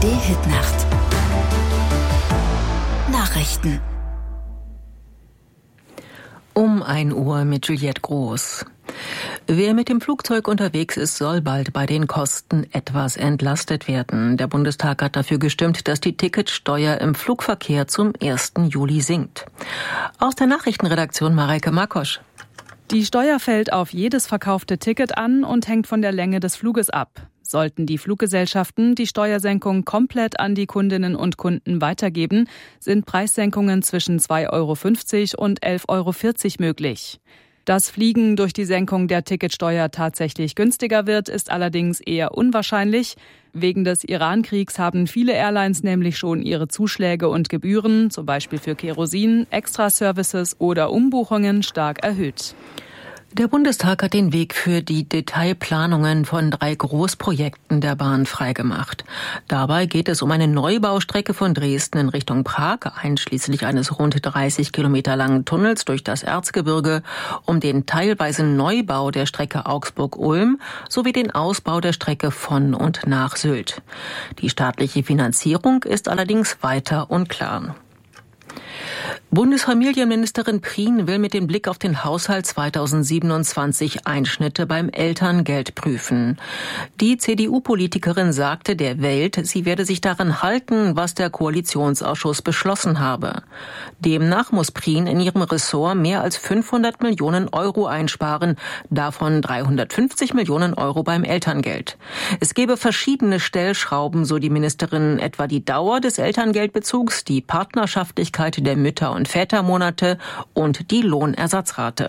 ARD-Hitnacht. Nachrichten. Um 1 Uhr mit Juliette Groß. Wer mit dem Flugzeug unterwegs ist, soll bald bei den Kosten etwas entlastet werden. Der Bundestag hat dafür gestimmt, dass die Ticketsteuer im Flugverkehr zum 1. Juli sinkt. Aus der Nachrichtenredaktion Mareike Markosch. Die Steuer fällt auf jedes verkaufte Ticket an und hängt von der Länge des Fluges ab. Sollten die Fluggesellschaften die Steuersenkung komplett an die Kundinnen und Kunden weitergeben, sind Preissenkungen zwischen 2,50 € und 11,40 € möglich. Dass Fliegen durch die Senkung der Ticketsteuer tatsächlich günstiger wird, ist allerdings eher unwahrscheinlich. Wegen des Iran-Kriegs haben viele Airlines nämlich schon ihre Zuschläge und Gebühren, zum Beispiel für Kerosin, Extra-Services oder Umbuchungen, stark erhöht. Der Bundestag hat den Weg für die Detailplanungen von 3 Großprojekten der Bahn freigemacht. Dabei geht es um eine Neubaustrecke von Dresden in Richtung Prag, einschließlich eines rund 30 Kilometer langen Tunnels durch das Erzgebirge, um den teilweise Neubau der Strecke Augsburg-Ulm sowie den Ausbau der Strecke von und nach Sylt. Die staatliche Finanzierung ist allerdings weiter unklar. Bundesfamilienministerin Prien will mit dem Blick auf den Haushalt 2027 Einschnitte beim Elterngeld prüfen. Die CDU-Politikerin sagte der Welt, sie werde sich daran halten, was der Koalitionsausschuss beschlossen habe. Demnach muss Prien in ihrem Ressort mehr als 500 Millionen € einsparen, davon 350 Millionen € beim Elterngeld. Es gebe verschiedene Stellschrauben, so die Ministerin, etwa die Dauer des Elterngeldbezugs, die Partnerschaftlichkeit der Mütter- und Vätermonate und die Lohnersatzrate.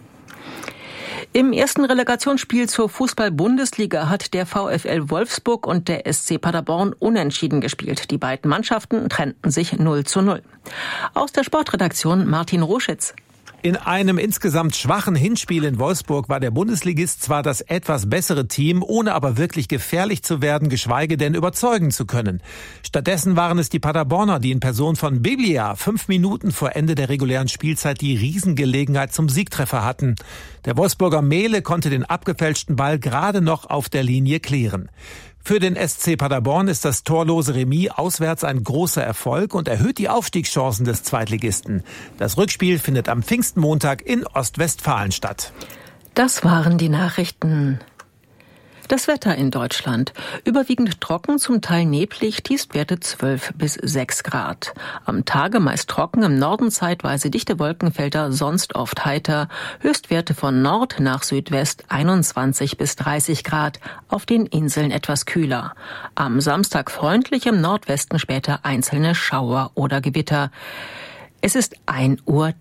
Im ersten Relegationsspiel zur Fußball-Bundesliga hat der VfL Wolfsburg und der SC Paderborn unentschieden gespielt. Die beiden Mannschaften trennten sich 0:0. Aus der Sportredaktion Martin Roschitz. In einem insgesamt schwachen Hinspiel in Wolfsburg war der Bundesligist zwar das etwas bessere Team, ohne aber wirklich gefährlich zu werden, geschweige denn überzeugen zu können. Stattdessen waren es die Paderborner, die in Person von Biglia 5 Minuten vor Ende der regulären Spielzeit die Riesengelegenheit zum Siegtreffer hatten. Der Wolfsburger Mehle konnte den abgefälschten Ball gerade noch auf der Linie klären. Für den SC Paderborn ist das torlose Remis auswärts ein großer Erfolg und erhöht die Aufstiegschancen des Zweitligisten. Das Rückspiel findet am Pfingstmontag in Ostwestfalen statt. Das waren die Nachrichten. Das Wetter in Deutschland. Überwiegend trocken, zum Teil neblig, Tiefstwerte 12 bis 6 Grad. Am Tage meist trocken, im Norden zeitweise dichte Wolkenfelder, sonst oft heiter. Höchstwerte von Nord nach Südwest 21 bis 30 Grad, auf den Inseln etwas kühler. Am Samstag freundlich, im Nordwesten später einzelne Schauer oder Gewitter. Es ist 1:03 Uhr.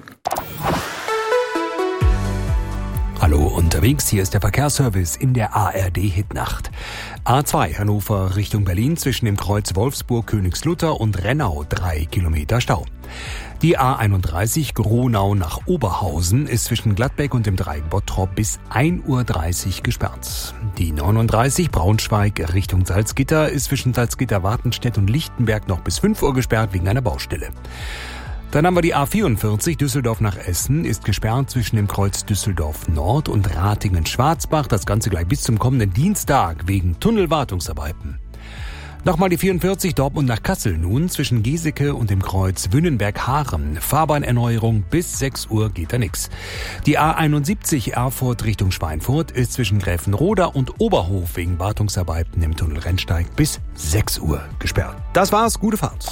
Hallo unterwegs, hier ist der Verkehrsservice in der ARD-Hitnacht. A2 Hannover Richtung Berlin zwischen dem Kreuz Wolfsburg-Königslutter und Rennau 3 Kilometer Stau. Die A31 Gronau nach Oberhausen ist zwischen Gladbeck und dem Dreieck Bottrop bis 1:30 Uhr gesperrt. Die 39 Braunschweig Richtung Salzgitter ist zwischen Salzgitter-Wartenstedt und Lichtenberg noch bis 5 Uhr gesperrt wegen einer Baustelle. Dann haben wir die A44 Düsseldorf nach Essen, ist gesperrt zwischen dem Kreuz Düsseldorf Nord und Ratingen-Schwarzbach. Das Ganze gleich bis zum kommenden Dienstag wegen Tunnelwartungsarbeiten. Nochmal die 44 Dortmund nach Kassel nun, zwischen Geseke und dem Kreuz Wünnenberg-Haren. Fahrbahnerneuerung, bis 6 Uhr geht da nix. Die A71 Erfurt Richtung Schweinfurt ist zwischen Gräfenroda und Oberhof wegen Wartungsarbeiten im Tunnel Rennsteig bis 6 Uhr gesperrt. Das war's, gute Fahrt.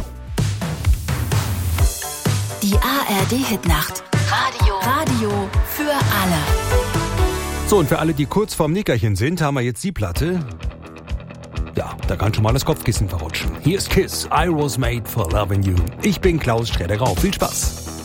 Die ARD-Hitnacht. Radio für alle. So, und für alle, die kurz vorm Nickerchen sind, haben wir jetzt die Platte. Ja, da kann schon mal das Kopfkissen verrutschen. Hier ist Kiss, I Was Made for Loving You. Ich bin Klaus Schroeder-Grau. Viel Spaß.